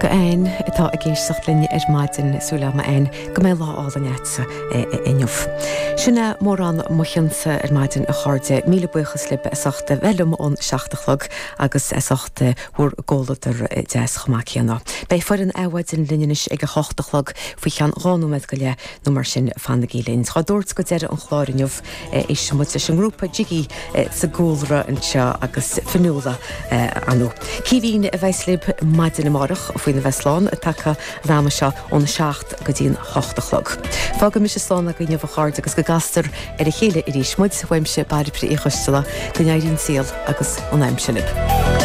Go ein atá a géisteach linne maidin súla ma ein go mé lá álanetsa inniuh. Sinna mór an muchansa maidin a cháde míle buchas libe a sachta bhelum ón seachtalog agus sachta húr ggóladar deas chomacíanna. Bei for an áhaidin linneis ag a chochtalog fao chean ránúmed go le nó mar sin fanna gílinn. Tá dúirt go deire an chláirniuh is mu sin grúpa jigí sa gúlra an seo agus fanúla anú. Cíhín a bheislib maidin amárach faoin na Bheslán a take ráma seo ón 7 go dtíon 8 Fága mis slán a gine bhcháard agus go gastar ar a chéile i rí smuid weimse bairpri í chostela go neirún síl agus an aimselib.